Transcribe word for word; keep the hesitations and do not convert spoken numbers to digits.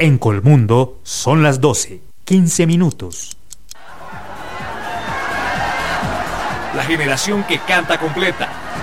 En Colmundo son las doce, quince minutos. La generación que canta completa.